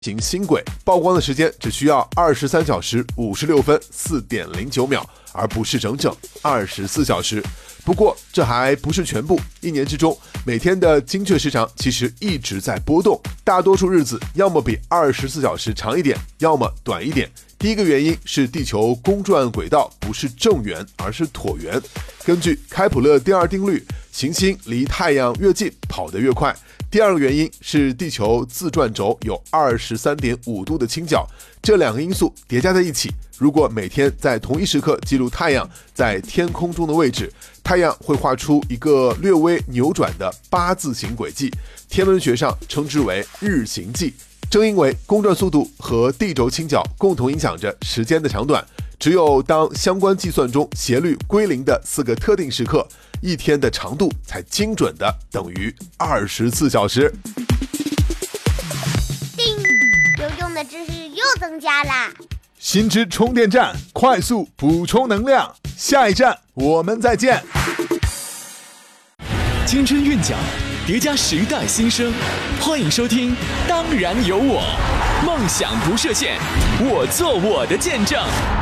行星轨曝光的时间只需要23小时56分4.09秒，而不是整整24小时。不过这还不是全部，一年之中每天的精确时长其实一直在波动，大多数日子要么比24小时长一点，要么短一点。第一个原因是地球公转轨道不是正圆而是椭圆。根据开普勒第二定律，行星离太阳越近跑得越快。第二个原因是地球自转轴有 23.5 度的倾角，这两个因素叠加在一起，如果每天在同一时刻记录太阳在天空中的位置，太阳会画出一个略微扭转的8字形轨迹，天文学上称之为日行迹。正因为公转速度和地轴倾角共同影响着时间的长短，只有当相关计算中斜率归零的4个特定时刻，一天的长度才精准的等于24小时。 叮，有用的知识又增加啦！ 新知充电站，快速补充能量。下一站我们再见。 青春韵脚，叠加时代新生，欢迎收听《当然有我》，梦想不设限，我做我的见证。